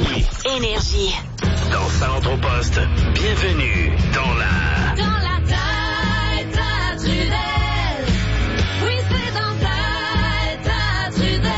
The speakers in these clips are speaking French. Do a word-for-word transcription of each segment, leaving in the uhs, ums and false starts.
Oui. Énergie. Dans Centre au Poste, bienvenue dans la... Dans la tête à Trudel. Oui, c'est dans la tête à Trudel.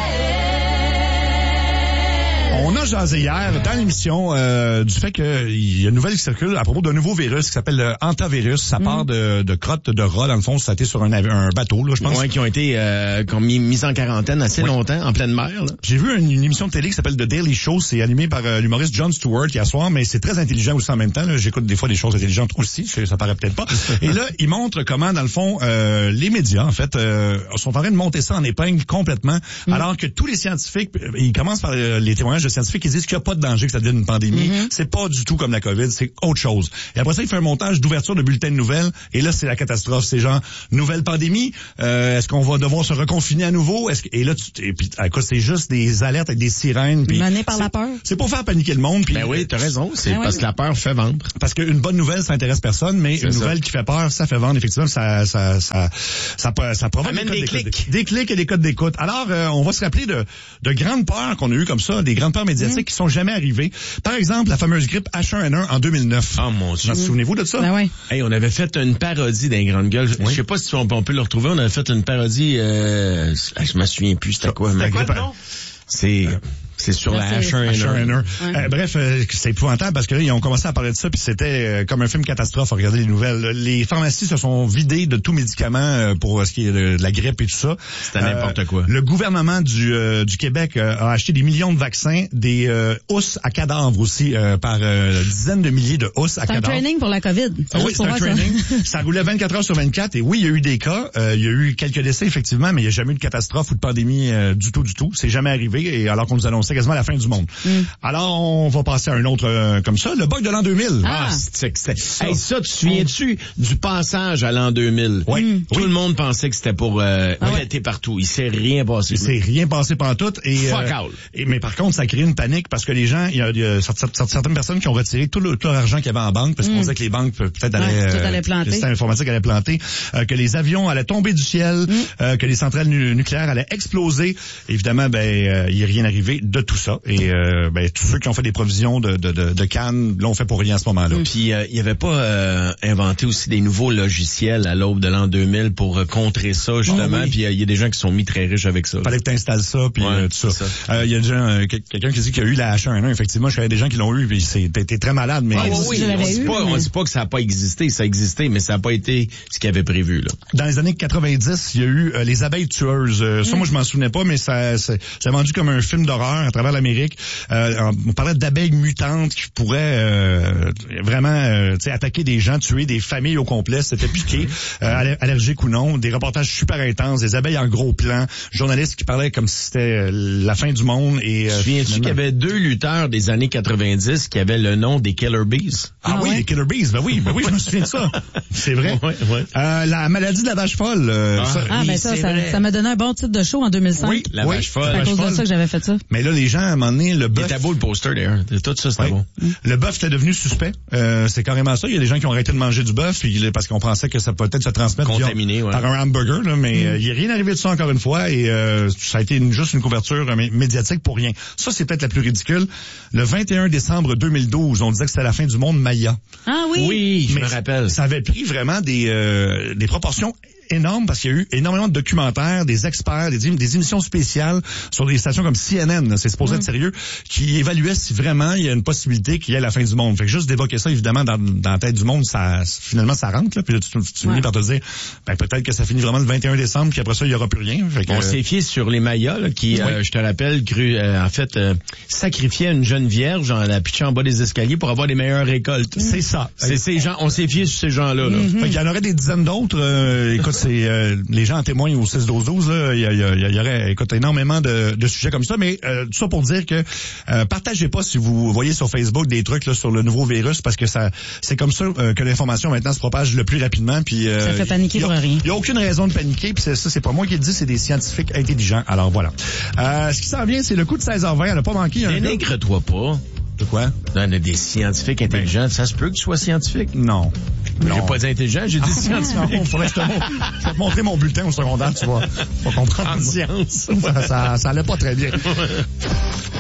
On a jasé hier dans l'émission euh, du fait qu'il y a une nouvelle qui circule à propos d'un nouveau virus qui s'appelle le hantavirus. Ça mm. part de, de crottes de rats. Dans le fond, ça a été sur un, un bateau, là, je pense. Ouais, qui ont été euh, qui ont mis, mis en quarantaine assez ouais. longtemps, en pleine mer. Là. J'ai vu une, une émission de télé qui s'appelle The Daily Show. C'est animé par euh, l'humoriste Jon Stewart hier soir, mais c'est très intelligent aussi en même temps. Là. J'écoute des fois des choses intelligentes aussi, ça paraît peut-être pas. Et là, il montre comment, dans le fond, euh, les médias, en fait, euh, sont en train de monter ça en épingle complètement, mm. alors que tous les scientifiques, ils commencent par euh, les témoignages de scientifiques qui disent qu'il n'y a pas de danger que ça devienne une pandémie. Mm-hmm. C'est pas du tout comme la COVID, c'est autre chose. Et après ça, il fait un montage d'ouverture de bulletins de nouvelles, et là, c'est la catastrophe. C'est genre, nouvelle pandémie, euh, est-ce qu'on va devoir se reconfiner à nouveau? Est-ce que, et là, tu, et puis, à cause, c'est juste des alertes avec des sirènes. Puis, mené par la peur. C'est pour faire paniquer le monde. Puis, ben oui, t'as raison. C'est ben parce oui. que la peur fait vendre. Parce qu'une bonne nouvelle, ça intéresse personne, mais c'est une ça. nouvelle qui fait peur, ça fait vendre. Effectivement, ça, ça, ça, ça, ça, ça provoque des, des clics. Des clics et des codes d'écoute. Alors, euh, on va se rappeler de, de grandes peurs qu'on a eues comme ça, des grandes peurs médiatiques mmh. qui sont jamais arrivées. Par exemple, la fameuse grippe H un N un en deux mille neuf. Oh mon Dieu. Mmh. Souvenez-vous de ça? Ben oui. Hey, on avait fait une parodie d'un Grande Gueule. Je oui. sais pas si on, on peut le retrouver. On avait fait une parodie, euh, je me souviens plus, c'était quoi? C'était quoi, non? C'est... Euh, C'est sur la H un N un. Ouais. Euh, bref, euh, c'est épouvantable parce que là, ils ont commencé à parler de ça, puis c'était euh, comme un film catastrophe. Regardez les nouvelles. Les pharmacies se sont vidées de tout médicament euh, pour euh, ce qui est de, de la grippe et tout ça. C'était euh, n'importe quoi. Le gouvernement du, euh, du Québec euh, a acheté des millions de vaccins, des euh, housses à cadavres aussi, euh, par euh, dizaines de milliers de housses à cadavres. C'est un training pour la COVID. Ah oui, c'est un training. Ça. ça roulait vingt-quatre heures sur vingt-quatre, et oui, il y a eu des cas. Euh, il y a eu quelques décès, effectivement, mais il n'y a jamais eu de catastrophe ou de pandémie euh, du tout, du tout. C'est jamais arrivé, et alors qu'on nous annonçait quasiment la fin du monde. Mm. Alors, on va passer à un autre euh, comme ça, le bug de l'an deux mille. Ah, ah c'est, c'est, ça. Hey, ça, tu te souviens-tu du passage à l'an deux mille? Oui. Mm. Tout oui. le monde pensait que c'était pour euh, ah, arrêter ouais. partout. Il s'est rien passé. Il s'est rien passé pantoute. Et, Fuck euh, out. Et, mais par contre, ça a créé une panique parce que les gens, il y a, il y a certaines personnes qui ont retiré tout, le, tout leur argent qu'il y avait en banque parce mm. qu'on disait que les banques peut-être allaient, ouais, allait planter. Le système informatique allait planter, euh, que les avions allaient tomber du ciel, mm. euh, que les centrales nu- nucléaires allaient exploser. Évidemment, ben, euh, il n'y a rien arrivé de tout ça. Et euh, ben, tous ceux qui ont fait des provisions de, de, de, de cannes l'ont fait pour rien à ce moment-là. Mm. Puis, euh, il n'y avait pas euh, inventé aussi des nouveaux logiciels à l'aube de l'an deux mille pour euh, contrer ça, justement. Oh, oui. Puis, il euh, y a des gens qui sont mis très riches avec ça. Fallait que tu installes ça, puis ouais, euh, tout ça. Il euh, y a des gens, euh, quelqu'un qui dit qu'il y a eu la H un N un. Effectivement, je connais des gens qui l'ont eu, puis c'est, t'es très malade. Mais ah, oui, oui. On ne dit pas, mais... pas que ça n'a pas existé. Ça a existé, mais ça n'a pas été ce qu'il avait prévu, là. Dans les années quatre-vingt-dix, il y a eu euh, les abeilles tueuses. Euh, ça, mm. moi, je m'en souvenais pas, mais ça, ça, ça a vendu comme un film d'horreur à travers l'Amérique. Euh, on parlait d'abeilles mutantes qui pourraient euh, vraiment euh, attaquer des gens, tuer des familles au complet. C'était piqué, euh, allergique ou non. Des reportages super intenses, des abeilles en gros plan, journalistes qui parlaient comme si c'était la fin du monde. Et euh, souviens-tu qu'il y avait deux lutteurs des années quatre-vingt-dix qui avaient le nom des Killer Bees? Ah, ah oui, ouais? Les Killer Bees, ben oui, ben oui, je me souviens de ça. C'est vrai. Ouais, ouais. Euh, la maladie de la vache folle. Euh, ah, ça, ah oui, ben ça, ça, ça m'a donné un bon titre de show en deux mille cinq. Oui, la oui, vache folle. C'est à cause de ça que j'avais fait ça. Mais là, les gens, à un moment donné, le bœuf... Il était beau le poster, d'ailleurs. Tout ça, c'était oui. bon. Le bœuf était devenu suspect. Euh, c'est carrément ça. Il y a des gens qui ont arrêté de manger du bœuf parce qu'on pensait que ça peut peut-être se transmettre contaminé, via, ouais. par un hamburger, là, mais mm. euh, il n'y a rien arrivé de ça encore une fois, et euh, ça a été une, juste une couverture euh, médiatique pour rien. Ça, c'est peut-être la plus ridicule. Le vingt et un décembre deux mille douze, on disait que c'était la fin du monde Maya. Ah oui? Oui, je mais me rappelle. Ça avait pris vraiment des, euh, des proportions énorme parce qu'il y a eu énormément de documentaires, des experts, des, des émissions spéciales sur des stations comme C N N, c'est supposé mmh. être sérieux, qui évaluaient si vraiment il y a une possibilité qu'il y ait la fin du monde. Fait que juste d'évoquer ça, évidemment, dans, dans la tête du monde, ça finalement ça rentre, là, puis là, tu, tu ouais. finis par te dire, ben peut-être que ça finit vraiment le vingt et un décembre, puis après ça, il y aura plus rien. Fait que, on euh... s'est fié sur les Mayas, là, qui, oui. euh, je te rappelle, cru, euh, en fait, euh, sacrifiaient une jeune vierge en la pitchant en bas des escaliers pour avoir les meilleures récoltes. Mmh. C'est ça. C'est ces gens, on s'est fié sur ces gens-là. Là. Mmh. Fait qu'il y en aurait des dizaines d'autres. Euh, écoute, c'est euh, les gens en témoignent au six douze douze, là, il y, y, y aurait, écoute, énormément de, de sujets comme ça, mais euh, tout ça pour dire que euh, partagez pas si vous voyez sur Facebook des trucs là sur le nouveau virus, parce que ça, c'est comme ça euh, que l'information maintenant se propage le plus rapidement. Puis euh, ça fait paniquer pour rien. Il y a aucune raison de paniquer, puis c'est, ça, c'est pas moi qui le dis, c'est des scientifiques intelligents. Alors voilà. Euh, ce qui s'en vient, c'est le coup de seize heures vingt. Elle a pas manqué. Dénigre-toi pas. De quoi? Non, on a des scientifiques intelligents. Ben, ça se peut que tu sois scientifique? Non. non. J'ai pas dit intelligent, j'ai dit ah, scientifique. Non, faudrait que je te montre. Je vais te montrer mon bulletin au secondaire, tu vas, tu vas comprendre. En science. Ça, ça, ça allait pas très bien.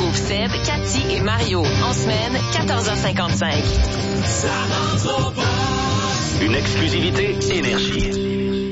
Retrouve Seb, Cathy et Mario en semaine, quatorze heures cinquante-cinq. Une exclusivité Énergie.